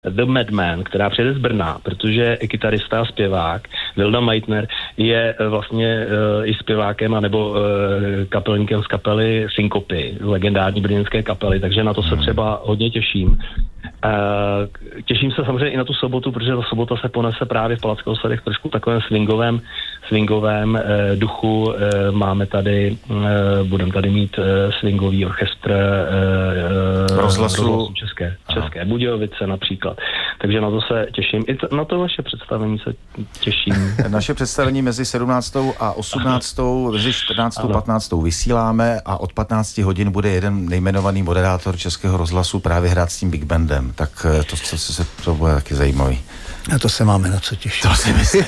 The Madman, která přijede z Brna, protože kytarista a zpěvák Vilda Meitner je vlastně i zpěvákem anebo kapelníkem z kapely Syncopy, legendární brněnské kapely, takže na to se třeba hodně těším. Těším se samozřejmě i na tu sobotu, protože ta sobota se ponese právě v Palackého sadech trošku takovém swingovém duchu. Máme tady, budeme tady mít swingový orchestr rozhlasu České Budějovice například. Takže na to se těším. I na to vaše představení se těším. Naše představení mezi 17. a 18. mezi 14. a 15. vysíláme a od 15 hodin bude jeden nejmenovaný moderátor Českého rozhlasu právě hrát s tím Big Bandem. Tak to bude taky zajímavý. A to se máme na co těšit. To si myslím.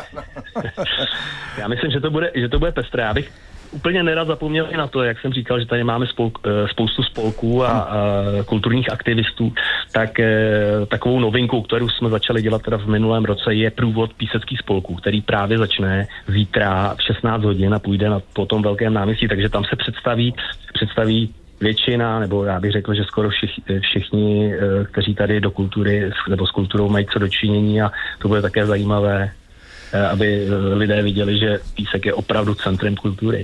Já myslím, že to bude pestré. Já bych úplně nerad zapomněl i na to, jak jsem říkal, že tady máme spoustu spolků a kulturních aktivistů, tak takovou novinkou, kterou jsme začali dělat teda v minulém roce, je průvod píseckých spolků, který právě začne zítra v 16 hodin a půjde po tom velkém náměstí, takže tam se představí většina, nebo já bych řekl, že skoro všichni, kteří tady do kultury nebo s kulturou mají co dočinění, a to bude také zajímavé, aby lidé viděli, že Písek je opravdu centrem kultury.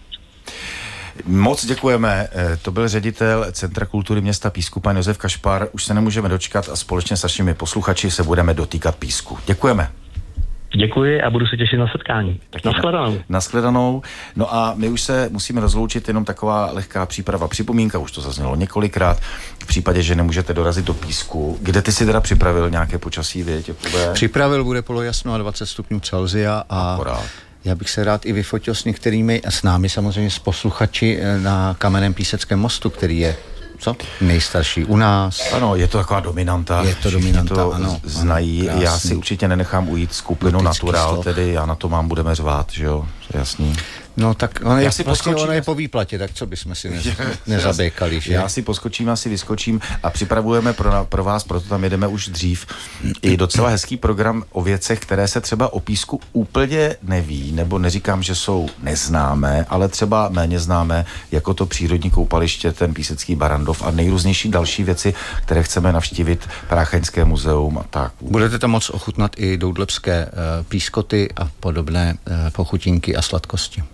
Moc děkujeme. To byl ředitel Centra kultury města Písku, pan Josef Kašpar. Už se nemůžeme dočkat a společně s našimi posluchači se budeme dotýkat Písku. Děkujeme. Děkuji a budu se těšit na setkání. Nashledanou. No a my už se musíme rozloučit, jenom taková lehká příprava. Připomínka, už to zaznělo několikrát. V případě, že nemůžete dorazit do Písku, kde ty si teda připravil nějaké počasí, větě? Připravil, bude polojasno a 20 stupňů Celsia a akorát. Já bych se rád i vyfotil s některými, a s námi samozřejmě s posluchači na Kamenném Píseckém mostu, který je nejstarší u nás. Ano, je to taková dominanta. Je to dominanta, to ano. Znají. Krásný. Já si určitě nenechám ujít skupinu Natural, tedy já na to budeme řvát, že jo, to je jasný. No tak ono je po výplatě, tak co bychom si nezabékali, že? Já si poskočím, asi vyskočím a připravujeme pro vás, proto tam jedeme už dřív, i docela hezký program o věcech, které se třeba o Písku úplně neví, nebo neříkám, že jsou neznámé, ale třeba méně známé, jako to přírodní koupaliště, ten Písecký Barandov a nejrůznější další věci, které chceme navštívit, Práchaňské muzeum a tak. Budete tam moc ochutnat i doudlebské pískoty a podobné pochutinky a sladkosti.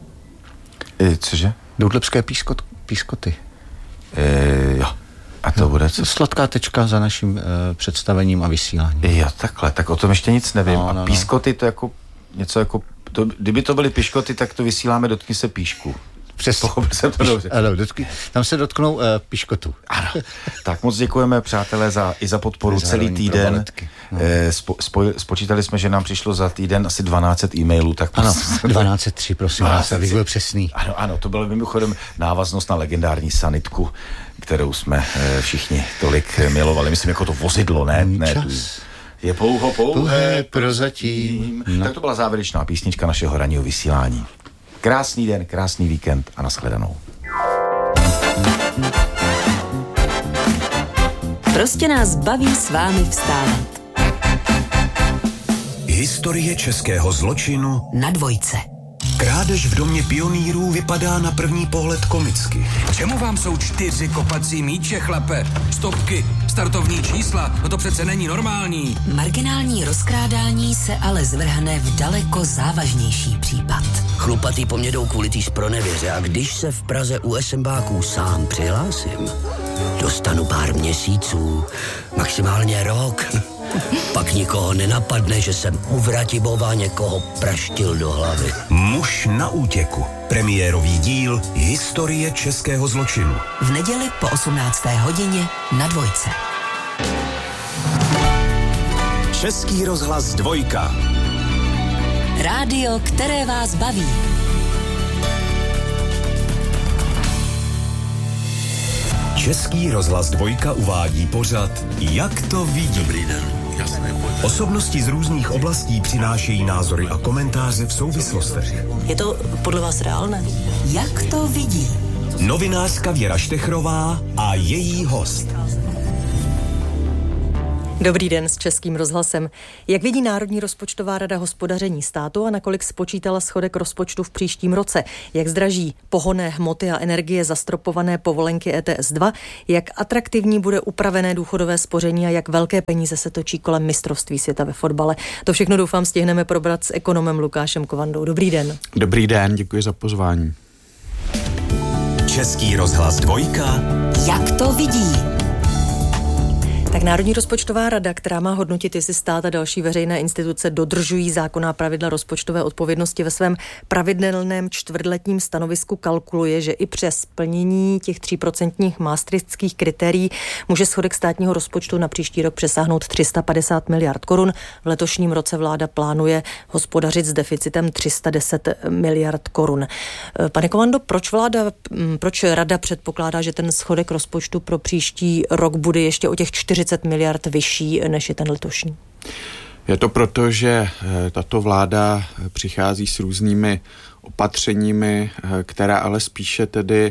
Cože? Doudlebské pískoty. Jo. A to bude co? Sladká tečka za naším představením a vysíláním. Jo, takhle, tak o tom ještě nic nevím. A pískoty to jako něco jako, kdyby to byly piškoty, tak to vysíláme Dotkni se píšku. Přesně. Ano, tam se dotknou piškotu. Ano. Tak moc děkujeme, přátelé, za podporu celý týden. Spočítali jsme, že nám přišlo za týden asi 1200 e-mailů. Tak ano, 1203, prosím vás, abych byl přesný. Ano, to bylo mimochodem návaznost na legendární sanitku, kterou jsme všichni tolik milovali. Myslím, jako to vozidlo, ne? Je pouhé prozatím. No. Tak to byla závěrečná písnička našeho ranního vysílání. Krásný den, krásný víkend a nashledanou. Prostě nás baví s vámi vstávat. Historie českého zločinu na Dvojce. Krádež v domě pionýrů vypadá na první pohled komicky. Čemu vám jsou 4 kopací míče, chlape? Stopky, startovní čísla, no to přece není normální. Marginální rozkrádání se ale zvrhne v daleko závažnější případ. Chlupatý po mě jdou kvůli tý zpronevěře a když se v Praze u SMBáků sám přihlásím, dostanu pár měsíců, maximálně rok. Pak nikoho nenapadne, že jsem u Vratibova někoho praštil do hlavy. Muž na útěku. Premiérový díl Historie českého zločinu. V neděli po 18. hodině na Dvojce. Český rozhlas Dvojka. Rádio, které vás baví. Český rozhlas Dvojka uvádí pořad Jak to vidí. Dobrý den. Osobnosti z různých oblastí přinášejí názory a komentáře v souvislostech. Je to podle vás reálné? Jak to vidí? Novinářka Věra Štechrová a její host. Dobrý den s Českým rozhlasem. Jak vidí Národní rozpočtová rada hospodaření státu a nakolik spočítala schodek rozpočtu v příštím roce? Jak zdraží pohonné hmoty a energie zastropované povolenky ETS 2? Jak atraktivní bude upravené důchodové spoření a jak velké peníze se točí kolem mistrovství světa ve fotbale? To všechno doufám stihneme probrat s ekonomem Lukášem Kovandou. Dobrý den. Dobrý den, děkuji za pozvání. Český rozhlas 2. Jak to vidí? Tak Národní rozpočtová rada, která má hodnotit, jestli stát a další veřejné instituce dodržují zákonná pravidla rozpočtové odpovědnosti, ve svém pravidelném čtvrtletním stanovisku kalkuluje, že i přes splnění těch 3% maastrichtských kritérií může schodek státního rozpočtu na příští rok přesáhnout 350 miliard korun. V letošním roce vláda plánuje hospodařit s deficitem 310 miliard korun. Pane Kovando, proč rada předpokládá, že ten schodek rozpočtu pro příští rok bude ještě o těch 40 miliard vyšší, než je ten letošní? Je to proto, že tato vláda přichází s různými opatřeními, která ale spíše tedy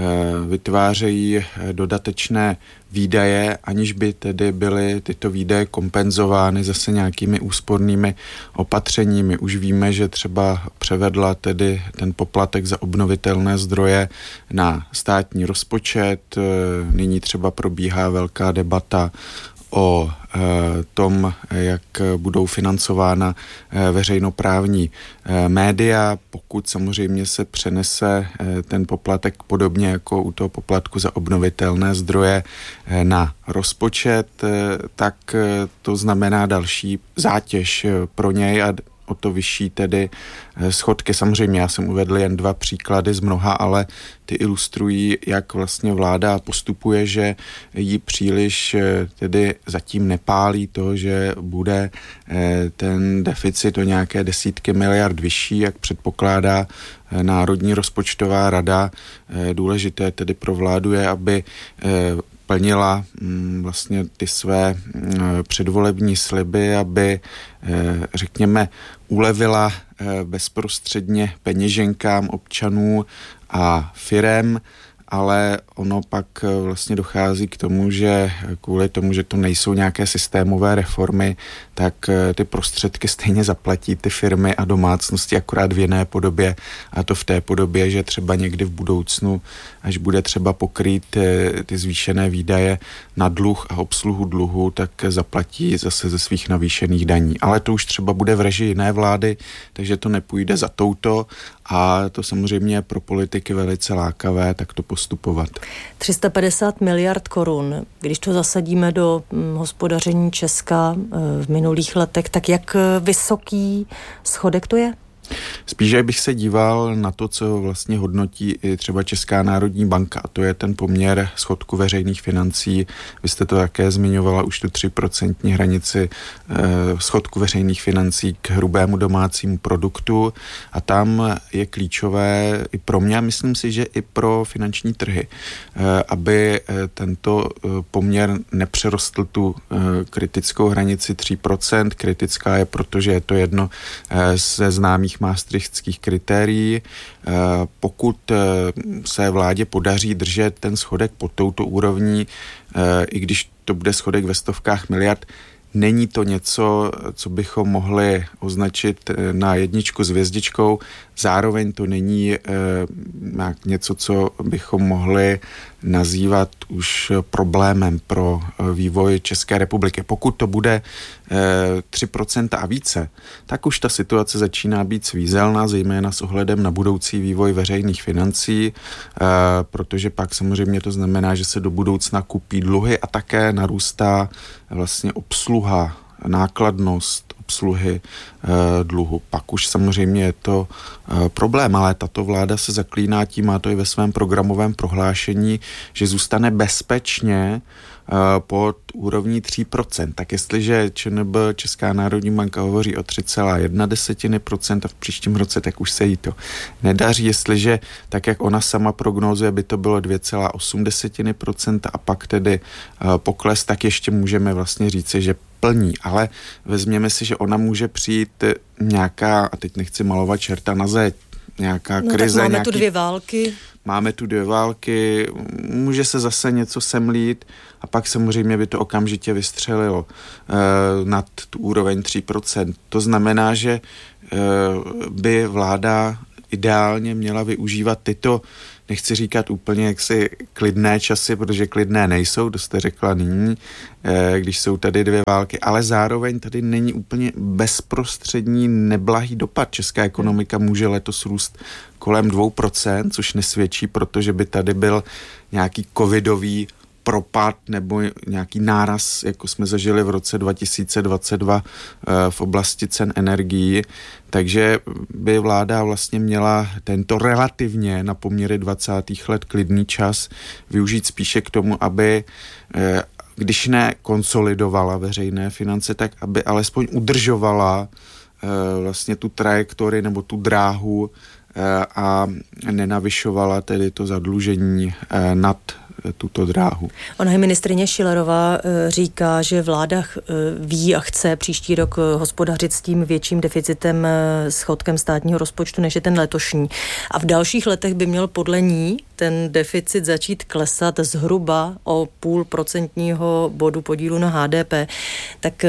vytvářejí dodatečné výdaje, aniž by tedy byly tyto výdaje kompenzovány zase nějakými úspornými opatřeními. Už víme, že třeba převedla tedy ten poplatek za obnovitelné zdroje na státní rozpočet. Nyní třeba probíhá velká debata o tom, jak budou financována veřejnoprávní média, pokud samozřejmě se přenese ten poplatek podobně jako u toho poplatku za obnovitelné zdroje na rozpočet, tak to znamená další zátěž pro něj a o to vyšší tedy schodky. Samozřejmě já jsem uvedl jen 2 příklady z mnoha, ale ty ilustrují, jak vlastně vláda postupuje, že jí příliš tedy zatím nepálí to, že bude ten deficit o nějaké desítky miliard vyšší, jak předpokládá Národní rozpočtová rada. Důležité tedy pro vládu je, aby plnila vlastně ty své předvolební sliby, aby, řekněme, ulevila bezprostředně peněženkám občanů a firem, ale ono pak vlastně dochází k tomu, že kvůli tomu, že to nejsou nějaké systémové reformy, tak ty prostředky stejně zaplatí ty firmy a domácnosti akorát v jiné podobě, a to v té podobě, že třeba někdy v budoucnu, až bude třeba pokrýt ty zvýšené výdaje na dluh a obsluhu dluhu, tak zaplatí zase ze svých navýšených daní. Ale to už třeba bude v režii jiné vlády, takže to nepůjde za touto a to samozřejmě je pro politiky velice lákavé, tak to postupovat. 350 miliard korun, když to zasadíme do hospodaření Česka v minulých letech, tak jak vysoký schodek to je? Spíše bych se díval na to, co vlastně hodnotí i třeba Česká národní banka, a to je ten poměr schodku veřejných financí. Vy jste to také zmiňovala, už tu 3% hranici schodku veřejných financí k hrubému domácímu produktu, a tam je klíčové i pro mě, myslím si, že i pro finanční trhy, aby tento poměr nepřerostl tu kritickou hranici 3%. Kritická je, protože je to jedno ze známých maastrichtských kritérií. Pokud se vládě podaří držet ten schodek pod touto úrovní, i když to bude schodek ve stovkách miliard, není to něco, co bychom mohli označit na 1 s hvězdičkou, zároveň to není něco, co bychom mohli nazývat už problémem pro vývoj České republiky. Pokud to bude 3% a více, tak už ta situace začíná být svízelná, zejména s ohledem na budoucí vývoj veřejných financí, protože pak samozřejmě to znamená, že se do budoucna kupí dluhy a také narůstá vlastně obsluha, nákladnost obsluhy dluhu. Pak už samozřejmě je to problém, ale tato vláda se zaklíná tím, má to i ve svém programovém prohlášení, že zůstane bezpečně pod úrovní 3%. Tak jestliže ČNB, Česká národní banka, hovoří o 3,1% a v příštím roce, tak už se jí to nedaří. Jestliže, tak jak ona sama prognózuje, by to bylo 2,8% a pak tedy pokles, tak ještě můžeme vlastně říci, že plní. Ale vezměme si, že ona může přijít nějaká, a teď nechci malovat čerta na zeď, nějaká no, krize. Tak máme tu 2 války. máme tu 2 války, může se zase něco semlít a pak samozřejmě by to okamžitě vystřelilo nad tu úroveň 3%. To znamená, že by vláda ideálně měla využívat tyto, nechci říkat úplně jaksi klidné časy, protože klidné nejsou, to jste řekla nyní, když jsou tady 2 války, ale zároveň tady není úplně bezprostřední neblahý dopad. Česká ekonomika může letos růst kolem 2%, což nesvědčí, protože by tady byl nějaký covidový propad nebo nějaký náraz, jako jsme zažili v roce 2022 v oblasti cen energií. Takže by vláda vlastně měla tento relativně na poměry 20. let klidný čas využít spíše k tomu, aby když ne konsolidovala veřejné finance, tak aby alespoň udržovala vlastně tu trajektorii nebo tu dráhu a nenavyšovala tedy to zadlužení nad tuto dráhu. Ona je ministryně Schillerová říká, že vláda ví a chce příští rok hospodařit s tím větším deficitem, schodkem státního rozpočtu, než je ten letošní. A v dalších letech by měl podle ní ten deficit začít klesat zhruba o 0,5% bodu podílu na HDP. Tak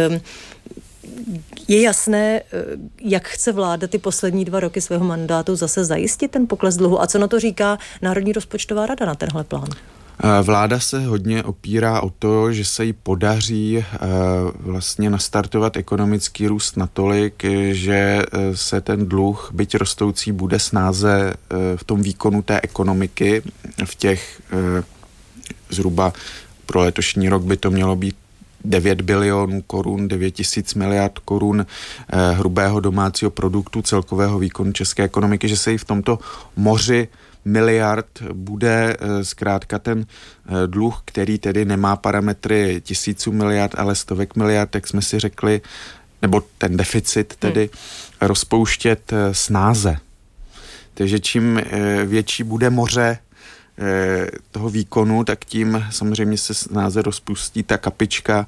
je jasné, jak chce vláda ty poslední 2 roky svého mandátu zase zajistit ten pokles dluhu a co na to říká Národní rozpočtová rada na tenhle plán? Vláda se hodně opírá o to, že se jí podaří vlastně nastartovat ekonomický růst natolik, že se ten dluh, byť rostoucí, bude snáze v tom výkonu té ekonomiky. V těch zhruba pro letošní rok by to mělo být 9 bilionů korun, 9 tisíc miliard korun hrubého domácího produktu, celkového výkonu české ekonomiky, že se jí v tomto moři miliard bude zkrátka ten dluh, který tedy nemá parametry tisíců miliard, ale stovek miliard, jak jsme si řekli, nebo ten deficit tedy rozpouštět snáze. Takže čím větší bude moře toho výkonu, tak tím samozřejmě se snáze rozpustí ta kapička,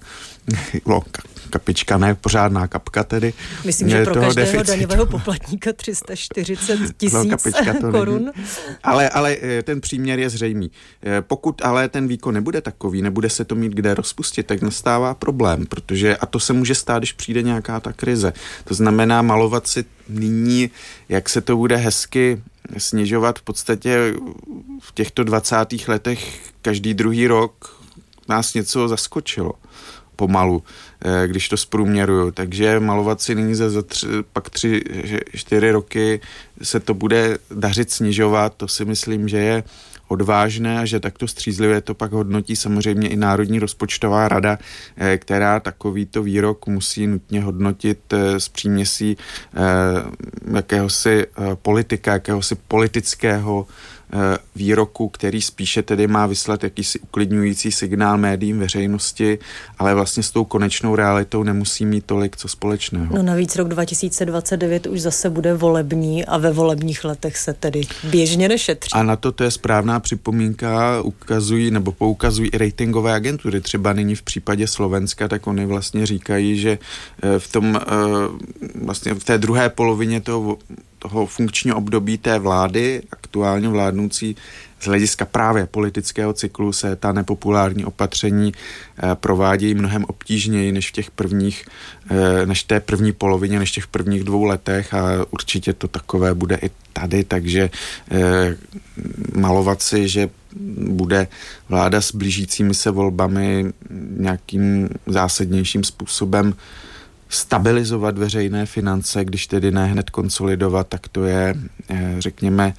kapička, ne pořádná kapka tedy. Myslím, že pro každého deficitu. Daňového poplatníka 340 000 korun. Ale ten příměr je zřejmý. Pokud ale ten výkon nebude takový, nebude se to mít kde rozpustit, tak nastává problém, protože, a to se může stát, když přijde nějaká ta krize. To znamená malovat si nyní, jak se to bude hezky snižovat v podstatě v těchto 20. letech každý druhý rok nás něco zaskočilo pomalu, když to zprůměruju. Takže malovat si nyní pak 3-4 roky se to bude dařit snižovat, to si myslím, že je odvážné a že takto střízlivě to pak hodnotí samozřejmě i Národní rozpočtová rada, která takovýto výrok musí nutně hodnotit s příměsí jakéhosi politika, jakéhosi politického výroku, který spíše tedy má vyslat jakýsi uklidňující signál médiím, veřejnosti, ale vlastně s tou konečnou realitou nemusí mít tolik co společného. No navíc rok 2029 už zase bude volební a ve volebních letech se tedy běžně nešetří. A na to je správná připomínka, poukazují i ratingové agentury. Třeba nyní v případě Slovenska, tak oni vlastně říkají, že vlastně v té druhé polovině toho funkčního období té vlády, aktuálně vládnoucí z hlediska právě politického cyklu, se ta nepopulární opatření provádějí mnohem obtížněji než než té první polovině, než těch prvních 2 letech a určitě to takové bude i tady, takže malovat si, že bude vláda s blížícími se volbami nějakým zásadnějším způsobem stabilizovat veřejné finance, když tedy ne hned konsolidovat, tak to je, řekněme,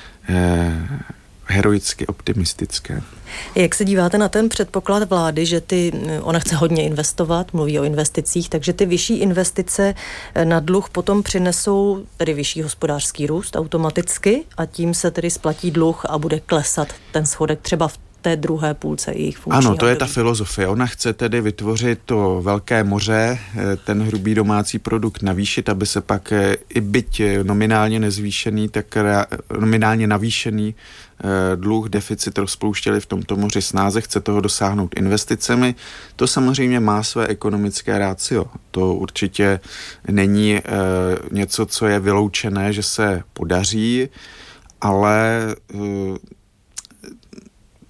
heroicky optimistické. Jak se díváte na ten předpoklad vlády, že ona chce hodně investovat, mluví o investicích, takže ty vyšší investice na dluh potom přinesou tedy vyšší hospodářský růst automaticky a tím se tedy splatí dluh a bude klesat ten schodek třeba v té druhé půlce jejich funkčního Ano, to je ta filozofie. Ona chce tedy vytvořit to velké moře, ten hrubý domácí produkt navýšit, aby se pak i byť nominálně nezvýšený, tak nominálně navýšený dluh, deficit rozpouštěli v tomto moři snáze, chce toho dosáhnout investicemi. To samozřejmě má své ekonomické ratio. To určitě není něco, co je vyloučené, že se podaří, ale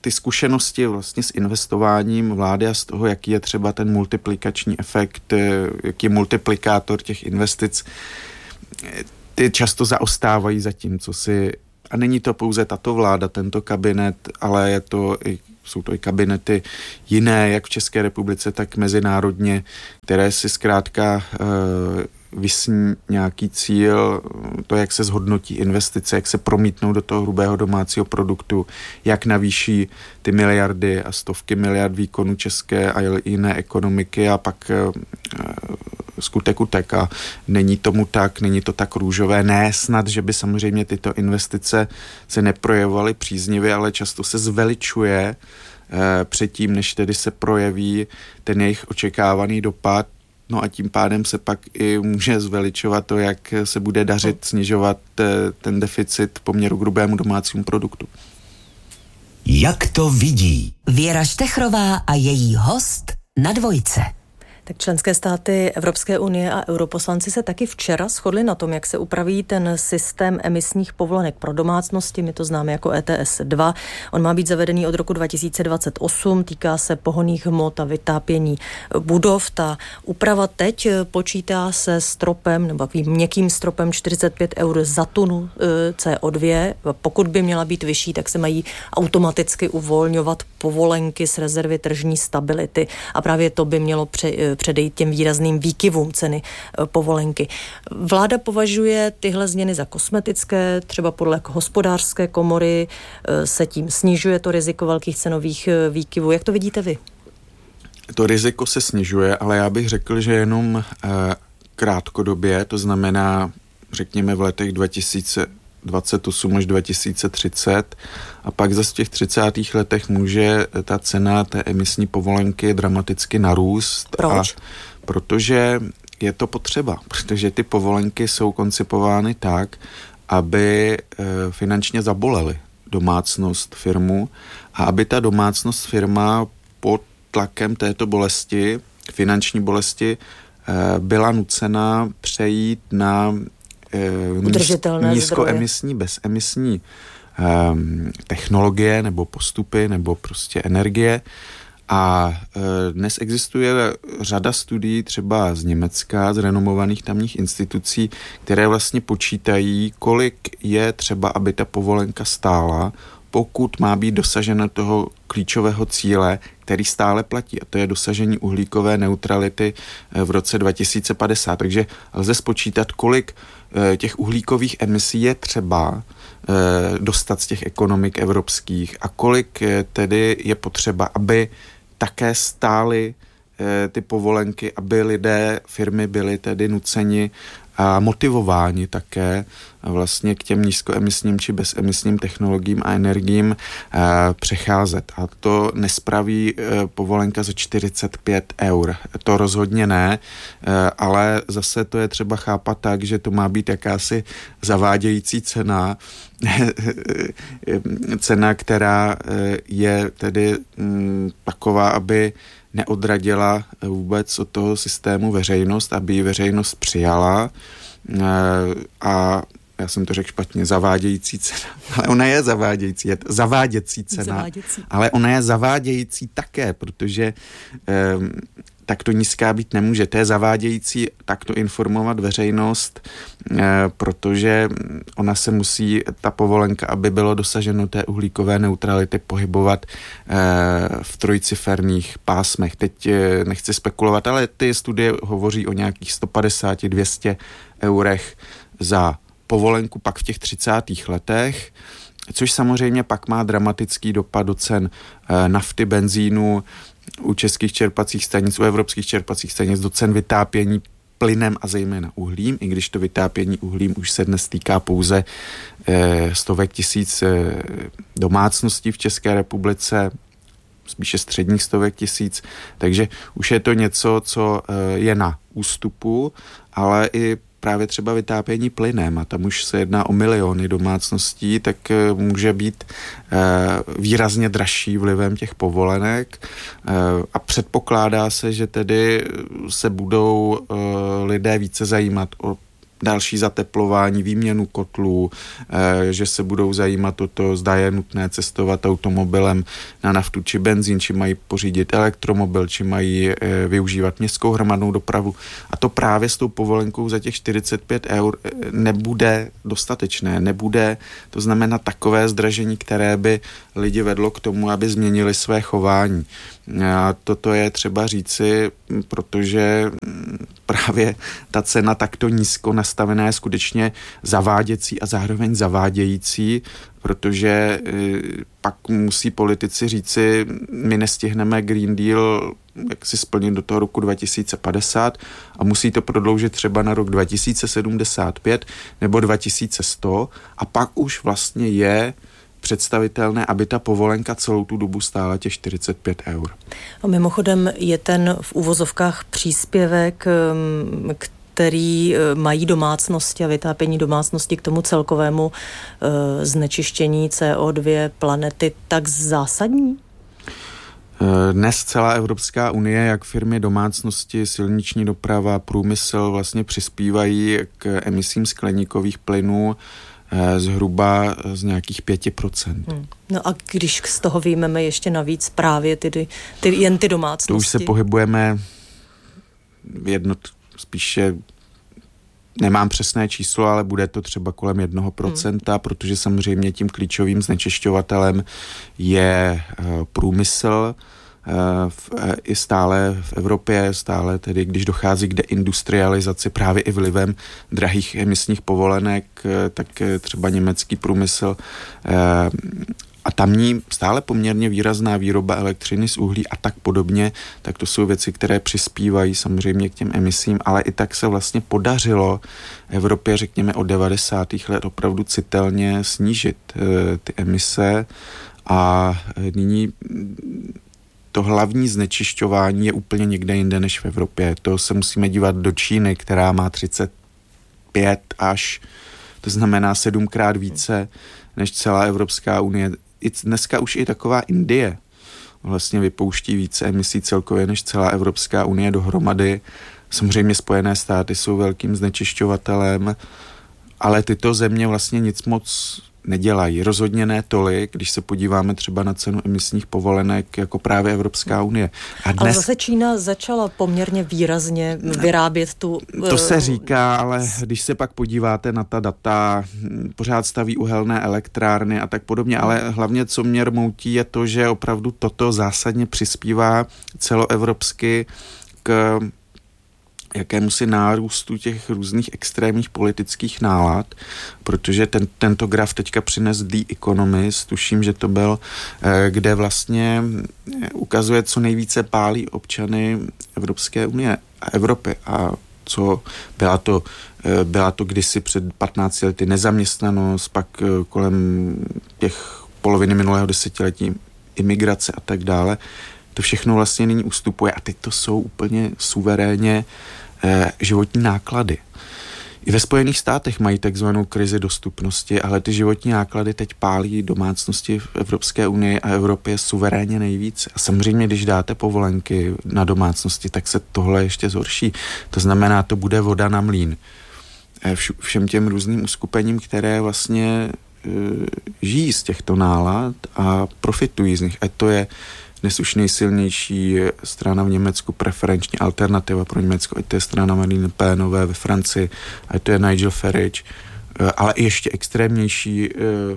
ty zkušenosti vlastně s investováním vlády a z toho, jaký je třeba ten multiplikační efekt, jaký je multiplikátor těch investic, ty často zaostávají za tím, co si... A není to pouze tato vláda, tento kabinet, ale jsou to i kabinety jiné, jak v České republice, tak mezinárodně, které si zkrátka vysní nějaký cíl, to, jak se zhodnotí investice, jak se promítnou do toho hrubého domácího produktu, jak navýší ty miliardy a stovky miliard výkonů české a jiné ekonomiky a pak skutek utek. A není tomu tak, není to tak růžové. Ne snad, že by samozřejmě tyto investice se neprojevovaly příznivě, ale často se zveličuje předtím, než tedy se projeví ten jejich očekávaný dopad. No a tím pádem se pak i může zveličovat to, jak se bude dařit snižovat ten deficit poměru k hrubému domácímu produktu. Jak to vidí? Věra Štechrová a její host na Dvojce. Tak členské státy Evropské unie a europoslanci se taky včera shodli na tom, jak se upraví ten systém emisních povolenek pro domácnosti, my to známe jako ETS 2. On má být zavedený od roku 2028, týká se pohonných hmot a vytápění budov. Ta úprava teď počítá se stropem, nebo takovým měkkým stropem 45 eur za tunu CO2. Pokud by měla být vyšší, tak se mají automaticky uvolňovat povolenky z rezervy tržní stability a právě to by mělo předejít těm výrazným výkyvům ceny povolenky. Vláda považuje tyhle změny za kosmetické, třeba podle hospodářské komory se tím snižuje to riziko velkých cenových výkyvů. Jak to vidíte vy? To riziko se snižuje, ale já bych řekl, že jenom krátkodobě, to znamená, řekněme v letech 2028 až 2030 a pak zase v těch 30. letech může ta cena té emisní povolenky dramaticky narůst. Proč? Protože je to potřeba, protože ty povolenky jsou koncipovány tak, aby finančně zabolely domácnost, firmu a aby ta domácnost, firma pod tlakem této bolesti, finanční bolesti, byla nucena přejít na nízkoemisní, bezemisní technologie nebo postupy nebo prostě energie. A dnes existuje řada studií třeba z Německa, z renomovaných tamních institucí, které vlastně počítají, kolik je třeba, aby ta povolenka stála, pokud má být dosaženo toho klíčového cíle, který stále platí, a to je dosažení uhlíkové neutrality v roce 2050. Takže lze spočítat, kolik těch uhlíkových emisí je třeba dostat z těch ekonomik evropských a kolik tedy je potřeba, aby také stály ty povolenky, aby lidé, firmy byly tedy nuceni a motivováni také vlastně k těm nízkoemisním či bezemisním technologiím a energiím přecházet. A to nespraví povolenka za 45 eur. To rozhodně ne, ale zase to je třeba chápat tak, že to má být jakási zavádějící cena, cena, která je tedy taková, aby neodradila vůbec od toho systému veřejnost, aby ji veřejnost přijala a já jsem to řekl špatně, zavádějící cena, ale ona je zavádějící, je zaváděcí cena, ale ona je zavádějící také, protože takto nízká být nemůže. To je zavádějící takto informovat veřejnost, protože ona se musí, ta povolenka, aby bylo dosaženo té uhlíkové neutrality, pohybovat v trojciferných pásmech. Teď nechci spekulovat, ale ty studie hovoří o nějakých 150-200 eurech za povolenku pak v těch 30. letech, což samozřejmě pak má dramatický dopad do cen nafty, benzínu, u českých čerpacích stanic, u evropských čerpacích stanic, do cen vytápění plynem a zejména uhlím, i když to vytápění uhlím už se dnes týká pouze stovek tisíc domácností v České republice, spíše středních stovek tisíc, takže už je to něco, co je na ústupu, ale i právě třeba vytápění plynem a tam už se jedná o miliony domácností, tak může být výrazně dražší vlivem těch povolenek a předpokládá se, že tedy se budou lidé více zajímat o další zateplování, výměnu kotlů, že se budou zajímat o to, zda je nutné cestovat automobilem na naftu či benzín, či mají pořídit elektromobil, či mají využívat městskou hromadnou dopravu. A to právě s tou povolenkou za těch 45 eur nebude dostatečné, nebude to znamená takové zdražení, které by lidi vedlo k tomu, aby změnili své chování. A toto je třeba říci, protože právě ta cena takto nízko nastavená je skutečně zaváděcí a zároveň zavádějící, protože pak musí politici říci, my nestihneme Green Deal jak si splnit do toho roku 2050 a musí to prodloužit třeba na rok 2075 nebo 2100 a pak už vlastně je představitelné, aby ta povolenka celou tu dobu stála těch 45 eur. A mimochodem je ten v uvozovkách příspěvek, který mají domácnosti a vytápění domácnosti k tomu celkovému znečištění CO2 planety tak zásadní? Dnes celá Evropská unie, jak firmy, domácnosti, silniční doprava, průmysl vlastně přispívají k emisím skleníkových plynů zhruba z nějakých 5%. No a když z toho vyjmeme ještě navíc právě jen ty domácnosti? To už se pohybujeme spíše nemám přesné číslo, ale bude to třeba kolem 1%, protože samozřejmě tím klíčovým znečišťovatelem je průmysl. I stále v Evropě, stále tedy, když dochází k deindustrializaci právě i vlivem drahých emisních povolenek, tak třeba německý průmysl a tamní stále poměrně výrazná výroba elektřiny z uhlí a tak podobně, tak to jsou věci, které přispívají samozřejmě k těm emisím, ale i tak se vlastně podařilo Evropě, řekněme, od 90. let opravdu citelně snížit ty emise a nyní to hlavní znečišťování je úplně někde jinde než v Evropě. To se musíme dívat do Číny, která má 35 až, to znamená 7krát více než celá Evropská unie. I dneska už i taková Indie vlastně vypouští více emisí celkově než celá Evropská unie dohromady. Samozřejmě Spojené státy jsou velkým znečišťovatelem, ale tyto země vlastně nic moc nedělají. Rozhodně ne tolik, když se podíváme třeba na cenu emisních povolenek jako právě Evropská unie. Ale zase Čína začala poměrně výrazně vyrábět tu... To se říká, ale když se pak podíváte na ta data, pořád staví uhelné elektrárny a tak podobně, ale hlavně, co mě rmoutí, je to, že opravdu toto zásadně přispívá celoevropsky k jakémusi nárůstu těch různých extrémních politických nálad, protože tento graf teďka přines The Economist, tuším, že to byl, kde vlastně ukazuje, co nejvíce pálí občany Evropské unie a Evropy a co byla to kdysi před 15 lety nezaměstnanost, pak kolem těch poloviny minulého desetiletí imigrace a tak dále. To všechno vlastně nyní ustupuje a teď to jsou úplně suverénně životní náklady. I ve Spojených státech mají takzvanou krizi dostupnosti, ale ty životní náklady teď pálí domácnosti v Evropské unii a Evropě suverénně nejvíce. A samozřejmě, když dáte povolenky na domácnosti, tak se tohle ještě zhorší. To znamená, to bude voda na mlýn. Všem těm různým uskupením, které vlastně žijí z těchto nálad a profitují z nich. A to je dnes už nejsilnější strana v Německu, preferenční alternativa pro Německo, to je strana Marine Le Penové ve Francii, a to je Nigel Farage, ale i ještě extrémnější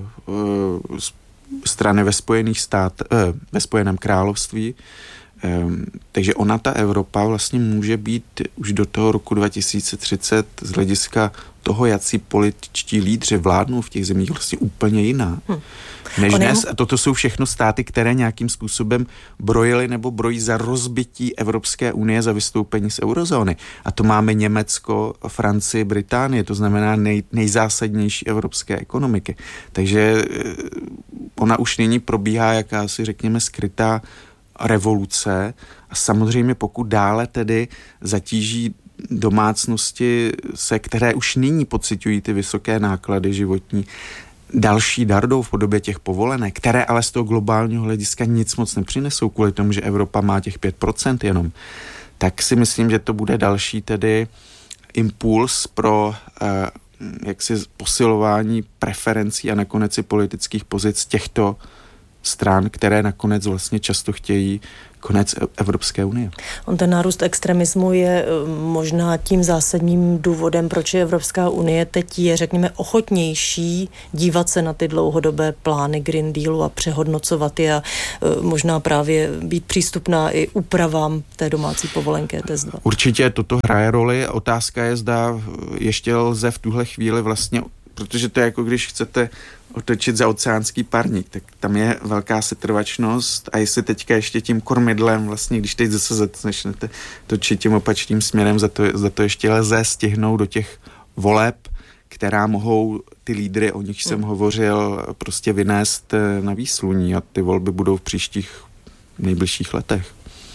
strany ve Spojeném království. Takže ta Evropa vlastně může být už do toho roku 2030 z hlediska toho, jací političtí lídři vládnou v těch zemích, vlastně úplně jiná. Než dnes. A toto jsou všechno státy, které nějakým způsobem brojily nebo brojí za rozbití Evropské unie, za vystoupení z eurozóny. A to máme Německo, Francii, Británii, to znamená nejzásadnější evropské ekonomiky. Takže ona už nyní probíhá jakási, řekněme, skrytá revoluce a samozřejmě pokud dále tedy zatíží domácnosti, které už nyní pociťují ty vysoké náklady životní, další dardou v podobě těch povolenek, které ale z toho globálního hlediska nic moc nepřinesou kvůli tomu, že Evropa má těch 5% jenom, tak si myslím, že to bude další tedy impuls pro jaksi posilování preferencí a nakonec i politických pozic těchto stran, které nakonec vlastně často chtějí konec Evropské unie. On ten nárůst extremismu je možná tím zásadním důvodem, proč je Evropská unie teď je, řekněme, ochotnější dívat se na ty dlouhodobé plány Green Dealu a přehodnocovat je a možná právě být přístupná i úpravám té domácí povolenky ETS 2. Určitě toto hraje roli. Otázka je, zda ještě lze v tuhle chvíli vlastně, protože to je jako když chcete otočit za oceánský parník, tak tam je velká setrvačnost a jestli teďka ještě tím kormidlem, vlastně když teď zase začnete točit tím opačným směrem, za to ještě lze stihnout do těch voleb, která mohou ty lídry, o nich jsem hovořil, prostě vynést na výsluní a ty volby budou v příštích nejbližších letech.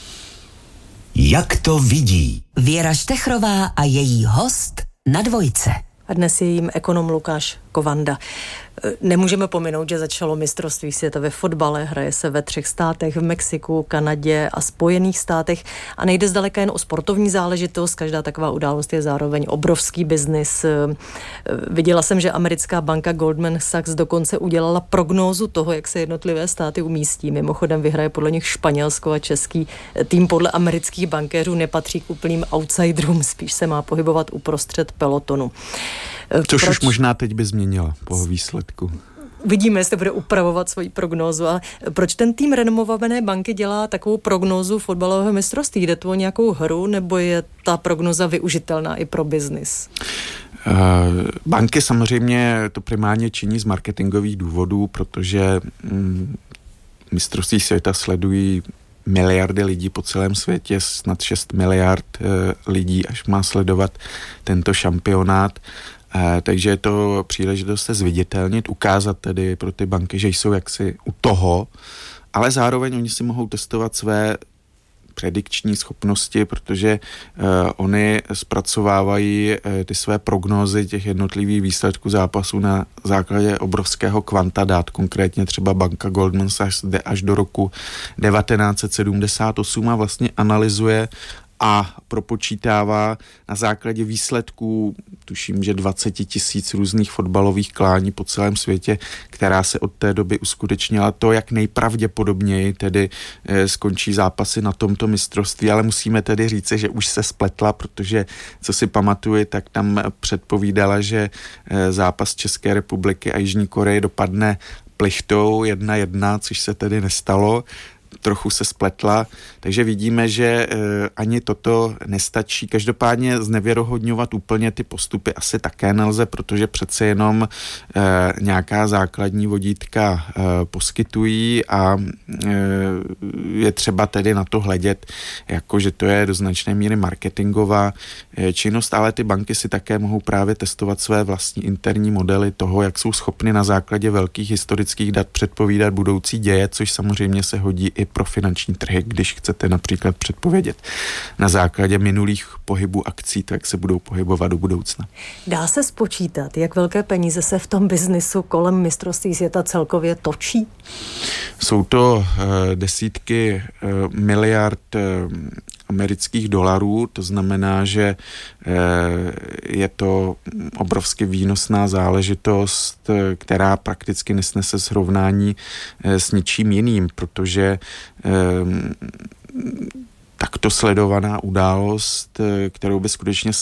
Jak to vidí? Věra Štechrová a její host na Dvojce. A dnes je jím ekonom Lukáš Kovanda. Nemůžeme pominout, že začalo mistrovství světa ve fotbale, hraje se ve 3 státech, v Mexiku, Kanadě a Spojených státech a nejde zdaleka jen o sportovní záležitost, každá taková událost je zároveň obrovský biznis. Viděla jsem, že americká banka Goldman Sachs dokonce udělala prognózu toho, jak se jednotlivé státy umístí. Mimochodem vyhraje podle nich Španělsko a český tým podle amerických bankéřů nepatří k úplným outsiderům, spíš se má pohybovat uprostřed pelotonu. Což už možná teď by změnila po výsledku. Vidíme, jestli bude upravovat svoji prognózu. A proč ten tým renomované banky dělá takovou prognózu fotbalového mistrovství? Jde to o nějakou hru, nebo je ta prognóza využitelná i pro biznis? Banky samozřejmě to primárně činí z marketingových důvodů, protože mistrovství světa sledují miliardy lidí po celém světě, snad 6 miliard lidí, až má sledovat tento šampionát. Takže je to příležitost se zviditelnit, ukázat tedy pro ty banky, že jsou jaksi u toho, ale zároveň oni si mohou testovat své predikční schopnosti, protože oni zpracovávají ty své prognózy těch jednotlivých výsledků zápasů na základě obrovského kvanta dat. Konkrétně třeba banka Goldman Sachs jde až do roku 1978 a vlastně analyzuje a propočítává na základě výsledků, tuším, že 20 000 různých fotbalových klání po celém světě, která se od té doby uskutečnila, to, jak nejpravděpodobněji tedy skončí zápasy na tomto mistrovství, ale musíme tedy říci, že už se spletla, protože, co si pamatuju, tak tam předpovídala, že zápas České republiky a Jižní Koreje dopadne plichtou 1-1, což se tedy nestalo. Trochu se spletla, takže vidíme, že ani toto nestačí. Každopádně znevěrohodňovat úplně ty postupy asi také nelze, protože přece jenom nějaká základní vodítka poskytují a je třeba tedy na to hledět, jako že to je do značné míry marketingová činnost, ale ty banky si také mohou právě testovat své vlastní interní modely toho, jak jsou schopny na základě velkých historických dat předpovídat budoucí děje, což samozřejmě se hodí i pro finanční trhy, když chcete například předpovědět na základě minulých pohybů akcí, tak se budou pohybovat do budoucna. Dá se spočítat, jak velké peníze se v tom biznisu kolem mistrovství světa celkově točí? Jsou to desítky miliard amerických dolarů, to znamená, že je to obrovsky výnosná záležitost, která prakticky nesnese srovnání s ničím jiným, protože takto sledovaná událost, kterou by skutečně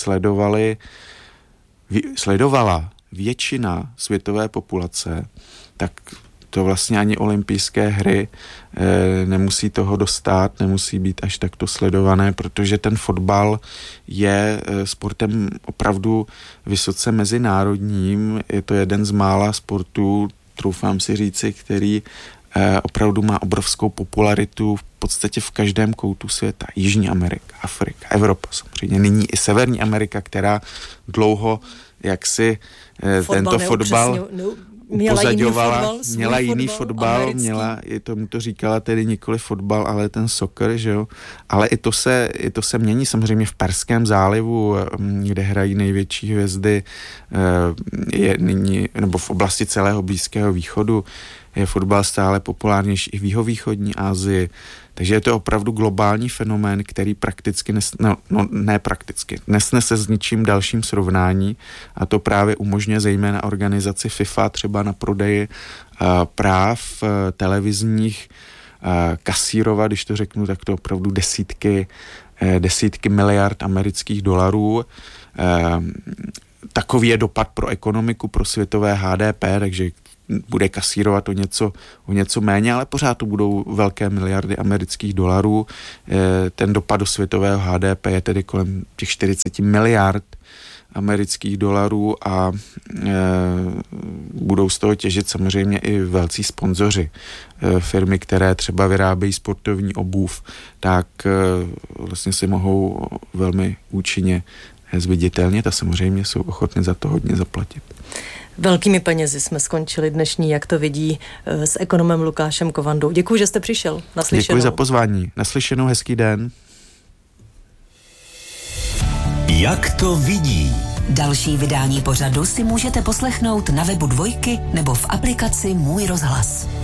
sledovala většina světové populace, tak to vlastně ani olympijské hry nemusí toho dostat, nemusí být až takto sledované, protože ten fotbal je sportem opravdu vysoce mezinárodním. Je to jeden z mála sportů, troufám si říci, který opravdu má obrovskou popularitu v podstatě v každém koutu světa. Jižní Amerika, Afrika, Evropa samozřejmě. Nyní i Severní Amerika, která dlouho jaksi tento fotbal upozaďovala, měla jiný fotbal, tomu to říkala tedy nikoli fotbal, ale ten soccer, že jo. Ale i to se mění samozřejmě v Perském zálivu, kde hrají největší hvězdy, je nyní, nebo v oblasti celého Blízkého východu, je fotbal stále populárnější i v jihovýchodní Asii. Takže je to opravdu globální fenomén, který prakticky, nesnese s ničím dalším srovnání, a to právě umožňuje zejména organizaci FIFA třeba na prodeji práv televizních kasírovat, když to řeknu, tak to opravdu desítky miliard amerických dolarů. Takový je dopad pro ekonomiku, pro světové HDP, takže bude kasírovat o něco méně, ale pořád to budou velké miliardy amerických dolarů. Ten dopad do světového HDP je tedy kolem těch 40 miliard amerických dolarů a budou z toho těžit samozřejmě i velcí sponzoři. Firmy, které třeba vyrábějí sportovní obuv, tak vlastně si mohou velmi účinně zviditelnit a samozřejmě jsou ochotni za to hodně zaplatit. Velkými penězi jsme skončili dnešní, jak to vidí, s ekonomem Lukášem Kovandou. Děkuji, že jste přišel. Naslyšenou. Děkuji za pozvání. Naslyšenou, hezký den. Jak to vidí? Další vydání pořadu si můžete poslechnout na webu Dvojky nebo v aplikaci Můj rozhlas.